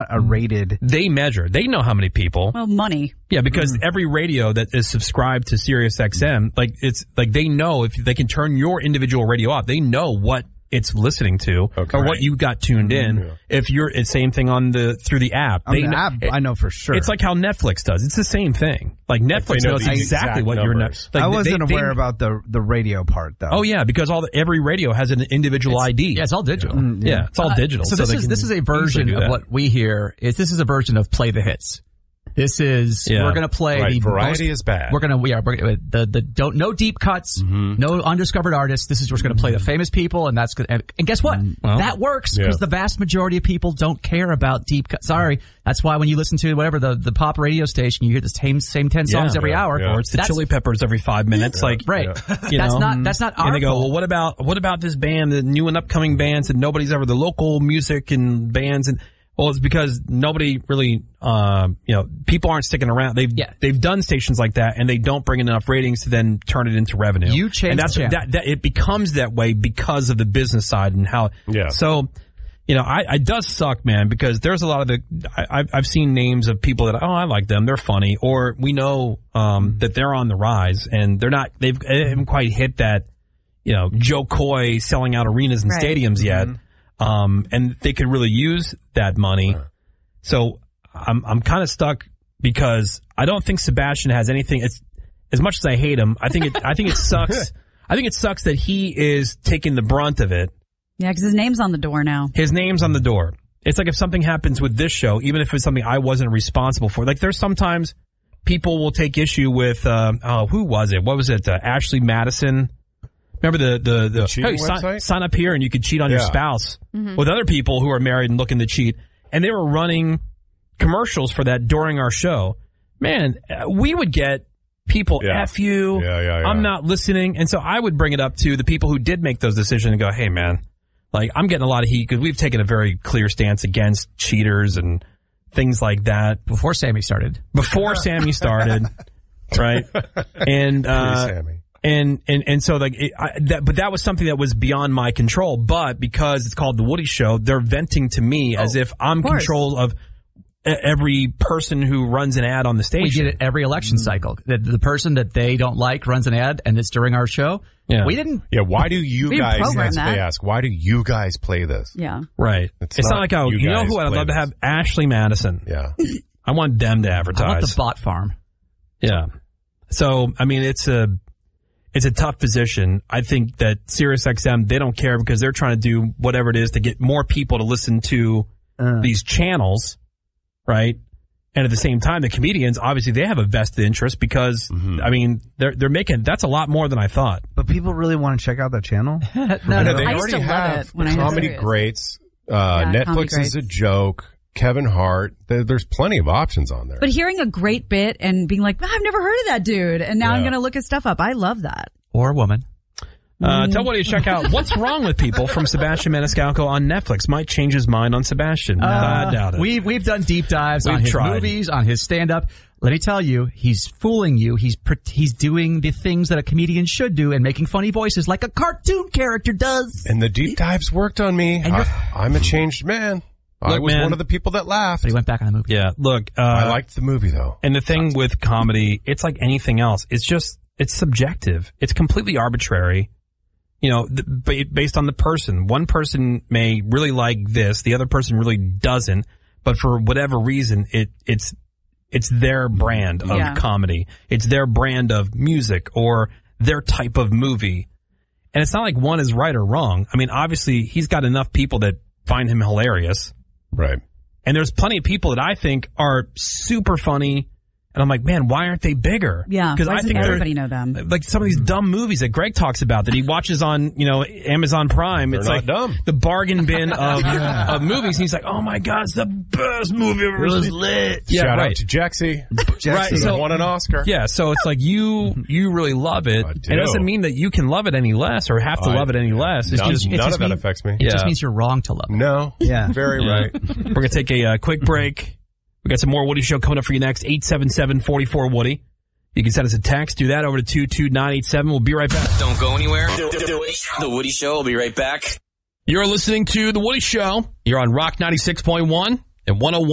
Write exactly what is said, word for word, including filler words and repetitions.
a rated. They measure. They know how many people. Well, money. Yeah, because Mm-hmm. every radio that is subscribed to Sirius X M, like it's like they know if they can turn your individual radio off, they know what it's listening to Okay. or what you got tuned in. Yeah. If you're, it's same thing on the through the app. On they the know, app, it- I know for sure. It's like how Netflix does. It's the same thing. Like Netflix they know knows the exactly exact what you're. numbers. Like I wasn't they- they- aware about the the radio part though. Oh yeah, because all the, every radio has an individual I D. Yeah, it's all digital. Mm, Yeah, it's all Uh, digital. So, this they is can this is a easily version do of that. what we hear. Is this is a version of play the hits. This is Yeah. we're going to play Right, the variety most, is bad. We're going to yeah we're, the the don't no deep cuts, Mm-hmm. no undiscovered artists. This is we're going to play the famous people, and that's good. And, and guess what? Well, that works because yeah. the vast majority of people don't care about deep cuts. Sorry, that's why when you listen to whatever the, the pop radio station, you hear the same same ten songs Yeah. every Yeah, hour. yeah. Or it's the That's- Chili Peppers every five minutes. Like right. You that's know? not that's not our And they go, fault. well, what about what about this band, the new and upcoming bands that nobody's ever, the local music and bands, and well, it's because nobody really, uh, you know, people aren't sticking around. They've Yeah. they've done stations like that, and they don't bring in enough ratings to then turn it into revenue. You change and that's the channel. that, that it becomes that way because of the business side and how. Yeah. So. You know, I, it does suck, man, because there's a lot of the, I, I've, I've seen names of people that, oh, I like them, they're funny, or we know, um, that they're on the rise, and they're not, they've, they haven't quite hit that, you know, Joe Coy selling out arenas and Right. stadiums yet, um, and they could really use that money. So I'm, I'm kind of stuck because I don't think Sebastian has anything, it's, as much as I hate him, I think it, I think it sucks, I think it sucks that he is taking the brunt of it. Yeah, because his name's on the door now. His name's on the door. It's like if something happens with this show, even if it's something I wasn't responsible for. Like there's sometimes people will take issue with, uh, oh, who was it? What was it? Uh, Ashley Madison. Remember the, the, the, cheating hey, sign, website? sign up here and you could cheat on your Yeah. spouse with other people who are married and looking to cheat. And they were running commercials for that during our show. Man, uh, we would get people Yeah. F you. Yeah, yeah, yeah. I'm not listening. And so I would bring it up to the people who did make those decisions and go, hey, man, like I'm getting a lot of heat because we've taken a very clear stance against cheaters and things like that Before Sammy started. before Sammy started, right? And uh, Sammy. and and and so like it, I, that, but that was something that was beyond my control. But because it's called the Woody Show, they're venting to me as if I'm course. control of e- every person who runs an ad on the We station. get it every election cycle. The, the person that they don't like runs an ad, and it's during our show. Yeah. We didn't. Yeah, why do you We guys, program that's what they that. ask, why do you guys play this? Yeah. Right. It's It's, not, not like how you you, know guys who I'd play love to this. have Ashley Madison. Yeah. I want them to I advertise. want the bot farm. Yeah. So, I mean, it's a, it's a tough position. I think that Sirius X M, they don't care because they're trying to do whatever it is to get more people to listen to Uh. these channels, right? And at the same time, the comedians, obviously, they have a vested interest because, I mean, they're, they're making, that's a lot more than I thought. But people really want to check out that channel. no, I no, know no. they I used already to love have it when I had comedy Sirius. greats. Uh, Yeah, Comedy Netflix is a Greats. joke. Kevin Hart. There, there's plenty of options on there. But hearing a great bit and being like, I've never heard of that dude, and now I'm Yeah. going to look his stuff up. I love that. Or woman. Uh, tell Woody to check out What's Wrong with People from Sebastian Maniscalco on Netflix. Might change his mind on Sebastian. I doubt it. We've we've done deep dives on We've his tried. movies, on his stand up. Let me tell you, he's fooling you. He's pre- he's doing the things that a comedian should do and making funny voices like a cartoon character does. And the deep dives worked on me. And you're- I, I'm a changed man. I Look, was man. one of the people that laughed. But he went back on the movie. Yeah, look. Uh, I liked the movie though. And the thing with comedy, it's like anything else. It's just, it's subjective. It's completely arbitrary. You know, the, ba- based on the person. One person may really like this, the other person really doesn't. But for whatever reason, it it's it's their brand of Yeah. comedy. It's their brand of music or their type of movie. And it's not like one is right or wrong. I mean, obviously, he's got enough people that find him hilarious. Right. And there's plenty of people that I think are super funny. And I'm like, man, why aren't they bigger? Yeah. Because Why I doesn't think they're- everybody know them? like some of these dumb movies that Greg talks about that he watches on, you know, Amazon Prime. They're it's not like dumb. the bargain bin of, of movies. And he's like, oh my God, it's the best movie I've ever seen. lit. Yeah, Shout right. out to Jexy. Right, Who so- won an Oscar. Yeah, so it's like you you really love it. I It do. doesn't mean that you can love it any less or have to I- love it any less. It's None, just none just of that mean- affects me. It Yeah. just means you're wrong to love it. No. Yeah. Very Yeah. right. We're going to take a uh, quick break. We got some more Woody Show coming up for you next. eight seven seven, four four, Woody. You can send us a text. Do that over to two two nine eight seven. We'll be right back. Don't go anywhere. The Woody Show will be right back. You're listening to The Woody Show. You're on Rock ninety-six point one and one oh one.